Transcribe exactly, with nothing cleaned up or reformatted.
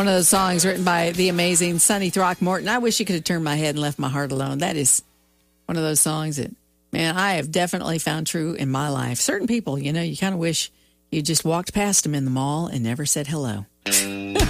One of those songs written by the amazing Sonny Throckmorton. I wish you could have turned my head and left my heart alone. That is one of those songs that, man, I have definitely found true in my life. Certain people, you know, you kind of wish you just walked past them in the mall and never said hello.